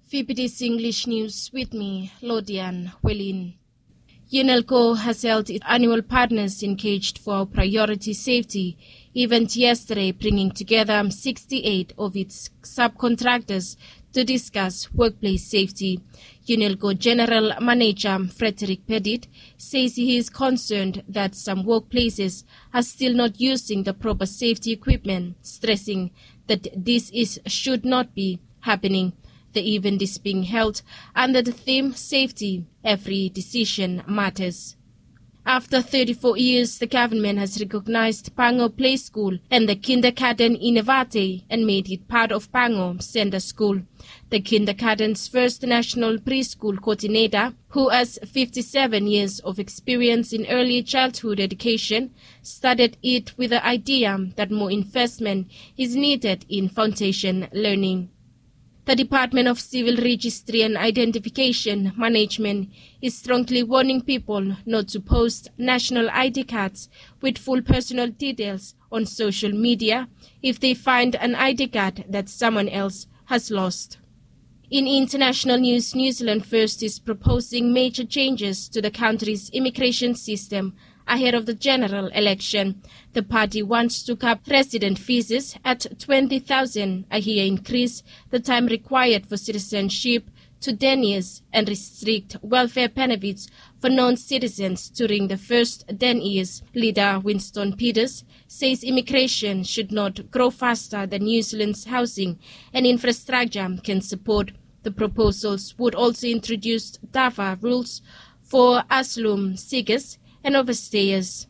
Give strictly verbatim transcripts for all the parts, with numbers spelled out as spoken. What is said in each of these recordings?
V P D's English News with me, Lodian Welin. UNELCO has held its annual Partners Engaged for Our Priority Safety event yesterday, bringing together sixty-eight of its subcontractors to discuss workplace safety. UNELCO General Manager Frederick Pettit says he is concerned that some workplaces are still not using the proper safety equipment, stressing that this is should not be happening. The event is being held under the theme Safety, Every Decision Matters. After thirty-four years, the government has recognized Pango Play School and the kindergarten in Evate and made it part of Pango Center School. The kindergarten's first national preschool coordinator, who has fifty-seven years of experience in early childhood education, started it with the idea that more investment is needed in foundation learning. The Department of Civil Registry and Identification Management is strongly warning people not to post national I D cards with full personal details on social media if they find an I D card that someone else has lost. In international news, New Zealand First is proposing major changes to the country's immigration system ahead of the general election. The party wants to cap resident visas at twenty thousand a year, increase the time required for citizenship to ten years, and restrict welfare benefits for non-citizens during the first ten years. Leader Winston Peters says immigration should not grow faster than New Zealand's housing and infrastructure can support. The proposals would also introduce tougher rules for asylum seekers and overstayers.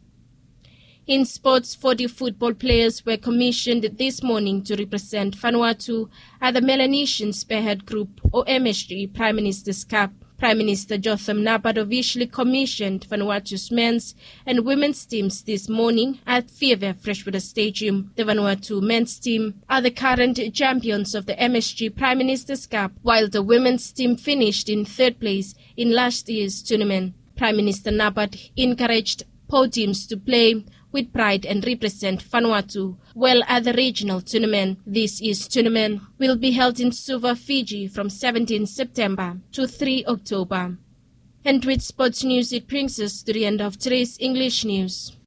In sports, forty football players were commissioned this morning to represent Vanuatu at the Melanesian Spearhead Group or M S G Prime Minister's Cup. Prime Minister Jotham Napat officially commissioned Vanuatu's men's and women's teams this morning at Fieve Freshwater Stadium. The Vanuatu men's team are the current champions of the M S G Prime Minister's Cup, while the women's team finished in third place in last year's tournament. Prime Minister Napat encouraged podiums to play with pride and represent Vanuatu well at the regional tournament. This year's tournament will be held in Suva, Fiji from seventeenth September to third October. And with sports news, it brings us to the end of today's English news.